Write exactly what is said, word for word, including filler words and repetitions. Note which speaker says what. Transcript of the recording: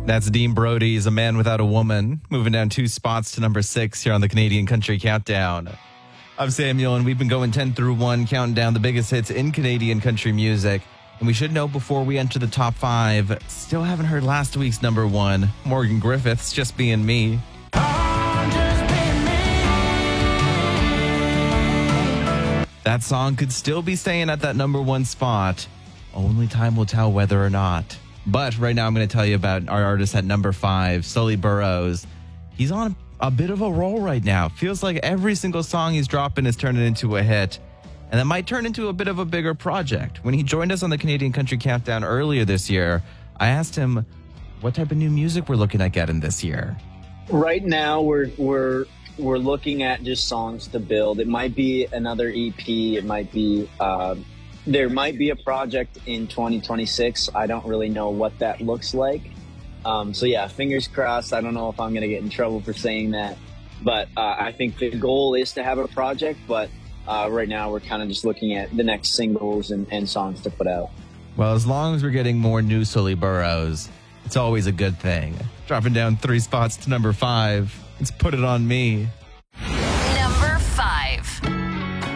Speaker 1: That's Dean Brody's A Man Without a Woman, moving down two spots to number six here on the Canadian Country Countdown. I'm Samuel, and we've been going ten through one, counting down the biggest hits in Canadian country music. And we should know before we enter the top five, still haven't heard last week's number one, Morgan Griffith's Just Being Me. That song could still be staying at that number one spot. Only time will tell whether or not. But right now I'm going to tell you about our artist at number five, Sully Burrows. He's on a bit of a roll right now. Feels like every single song he's dropping is turning into a hit. And that might turn into a bit of a bigger project. When he joined us on the Canadian Country Countdown earlier this year, I asked him what type of new music we're looking at getting this year.
Speaker 2: Right now we're we're we're looking at just songs to build. It might be another E P. It might be... Uh, There might be a project in twenty twenty-six. I don't really know what that looks like. Um, so yeah, fingers crossed. I don't know if I'm going to get in trouble for saying that. But uh, I think the goal is to have a project. But uh, right now we're kind of just looking at the next singles and, and songs to put out.
Speaker 1: Well, as long as we're getting more new Sully Burrows, it's always a good thing. Dropping down three spots to number five. Let's Put It On Me.